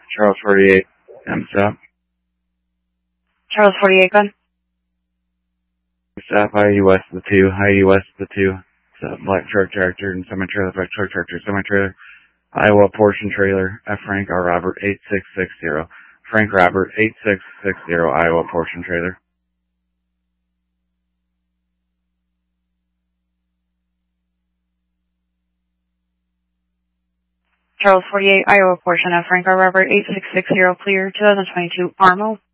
Charles 48, stop. Charles 48, gun. Stop, ID west of the 2, ID west of the 2. Stop, black truck tractor and semi-trailer, black truck tractor, semi-trailer. Iowa portion trailer, Frank R. Robert 8660. Frank Robert 8660, Iowa portion trailer. Charles 48, Iowa portion of Frank R. Robert 8660, clear 2022 Armo.